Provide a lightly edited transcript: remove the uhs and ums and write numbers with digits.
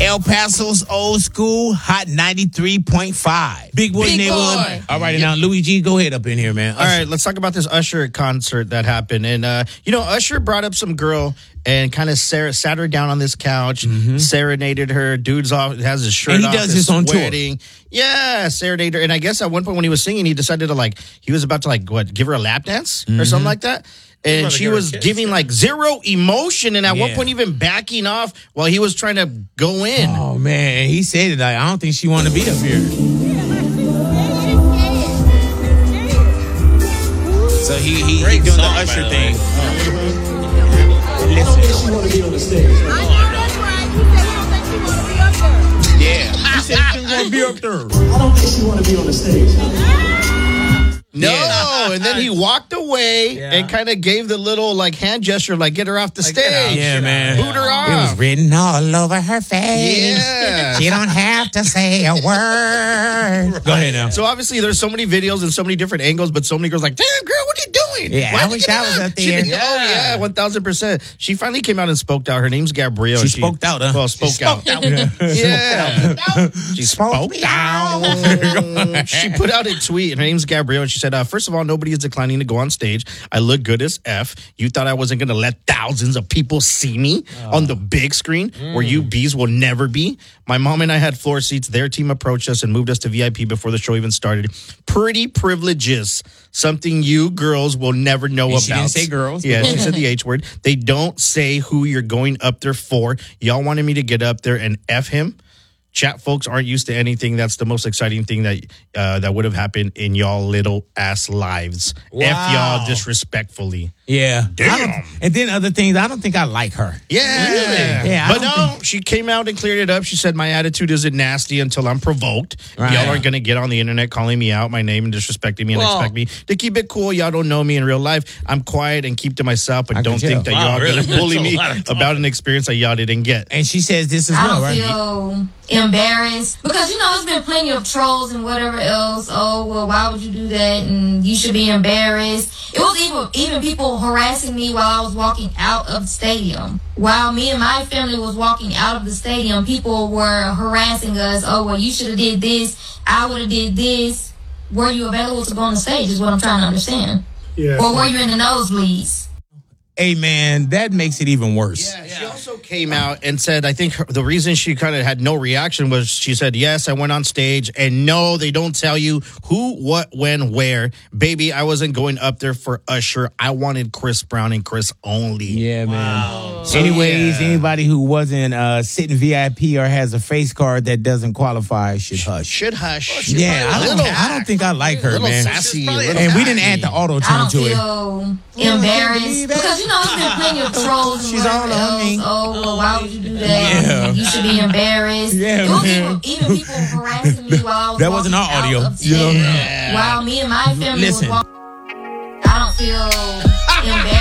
El Paso's old school, Hot 93.5. Big Boy neighborhood. All right, now, Luigi, go ahead up in here, man. All right, let's talk about this Usher concert that happened. And, Usher brought up some girl and kind of sat her down on this couch, serenaded her. Dude's off, has his shirt off. And he does this on sweating. Tour. Yeah, serenaded her. And I guess at one point when he was singing, he decided to, he was about to, give her a lap dance or something like that. And she was giving zero emotion, and at one point even backing off while he was trying to go in. Oh man, he said it. I don't think she wanted to be up here. So he doing the Usher thing. Listen, she want to be on the stage. That's right. He said he don't think she want to be up there. Yeah, he said he didn't want to be up there. I don't think she want to be on the stage. No, and then he walked away and kind of gave the little hand gesture, get her off the stage. Yeah, man. Boot her off. It was written all over her face. Yeah. She don't have to say a word. Go ahead now. So obviously there's so many videos and so many different angles, but so many girls damn girl, what are you doing? Yeah, I wish I was up there. Oh yeah, 1000%. She finally came out and spoke out. Her name's Gabrielle. She spoke out, huh? Well, spoke out. Yeah. She spoke out. She put out a tweet. Her name's Gabrielle, and she said, first of all, nobody is declining to go on stage. I look good as F. You thought I wasn't going to let thousands of people see me on the big screen where you bees will never be. My mom and I had floor seats. Their team approached us and moved us to VIP before the show even started. Pretty privileges. Something you girls will never know about. She didn't say girls. Yeah, she said the H word. They don't say who you're going up there for. Y'all wanted me to get up there and F him. Chat folks aren't used to anything. That's the most exciting thing that would have happened in y'all little ass lives. Wow. F y'all disrespectfully. Yeah. Damn. And then other things, I don't think I like her. Yeah. Really? Yeah. But no, she came out and cleared it up. She said, my attitude isn't nasty until I'm provoked. Right. Y'all aren't going to get on the internet calling me out, my name, and disrespecting me and expect me to keep it cool. Y'all don't know me in real life. I'm quiet and keep to myself, but don't think that y'all are going to bully me about an experience that y'all didn't get. And she says this as I well, don't right? feel embarrassed because there's been plenty of trolls and whatever else. Oh well, why would you do that? And you should be embarrassed. It was even people harassing me while I was walking out of the stadium. While me and my family was walking out of the stadium, people were harassing us. Oh well, you should have did this. I would have did this. Were you available to go on the stage? Is what I'm trying to understand. Yeah. Or were you in the nosebleeds? Hey, man, that makes it even worse. Yeah, she also came out and said, I think the reason she kind of had no reaction was she said, yes, I went on stage, and no, they don't tell you who, what, when, where. Baby, I wasn't going up there for Usher. I wanted Chris Brown and Chris only. Yeah, man. So, anyways, anybody who wasn't sitting VIP or has a face card that doesn't qualify should hush. Should hush. Yeah, I don't think I like her, man. Sassy, And we didn't add the auto I tune don't to it. feel embarrassed because there's been plenty of trolls. She's all on me. Oh well, why would you do that? Yeah. You should be embarrassed. Yeah, it was man. even people harassing me while I was That wasn't our walking audio. out of the stadium. While me and my family Listen. was walking. I don't feel